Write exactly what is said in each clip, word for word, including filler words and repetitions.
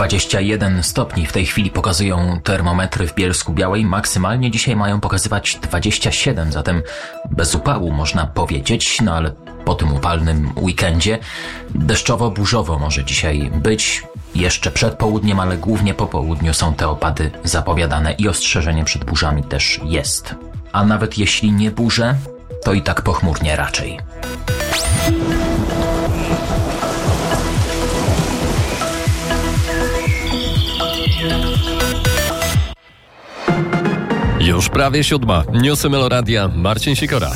dwadzieścia jeden stopni w tej chwili pokazują termometry w Bielsku-Białej. Maksymalnie dzisiaj mają pokazywać dwadzieścia siedem, zatem bez upału można powiedzieć, no ale po tym upalnym weekendzie deszczowo-burzowo może dzisiaj być. Jeszcze przed południem, ale głównie po południu są te opady zapowiadane i ostrzeżenie przed burzami też jest. A nawet jeśli nie burze, to i tak pochmurnie raczej. Już prawie siódma. Newsy Meloradia. Marcin Sikora.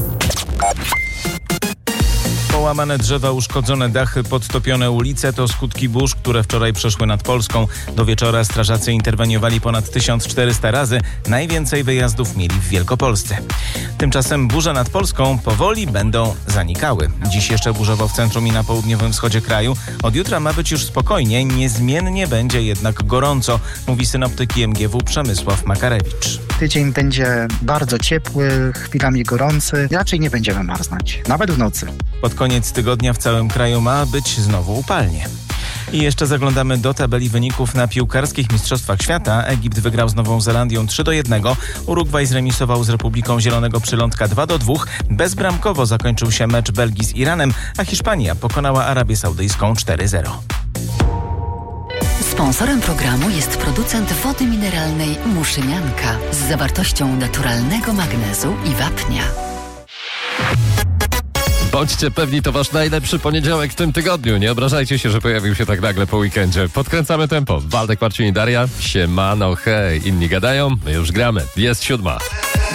Połamane drzewa, uszkodzone dachy, podtopione ulice to skutki burz, które wczoraj przeszły nad Polską. Do wieczora strażacy interweniowali ponad tysiąc czterysta razy. Najwięcej wyjazdów mieli w Wielkopolsce. Tymczasem burze nad Polską powoli będą zanikały. Dziś jeszcze burzowo w centrum i na południowym wschodzie kraju. Od jutra ma być już spokojnie, niezmiennie będzie jednak gorąco, mówi synoptyk I M G W Przemysław Makarewicz. Tydzień będzie bardzo ciepły, chwilami gorący. Raczej nie będziemy marznąć, nawet w nocy. Pod koniec tygodnia w całym kraju ma być znowu upalnie. I jeszcze zaglądamy do tabeli wyników na piłkarskich Mistrzostwach Świata. Egipt wygrał z Nową Zelandią trzy do jednego. Urugwaj zremisował z Republiką Zielonego Przylądka dwa do dwóch. Bezbramkowo zakończył się mecz Belgii z Iranem, a Hiszpania pokonała Arabię Saudyjską cztery zero. Sponsorem programu jest producent wody mineralnej Muszymianka z zawartością naturalnego magnezu i wapnia. Bądźcie pewni, to wasz najlepszy poniedziałek w tym tygodniu. Nie obrażajcie się, że pojawił się tak nagle po weekendzie. Podkręcamy tempo. Waldek, Marcin i Daria. Siemano, hej. Inni gadają, my już gramy. Jest siódma.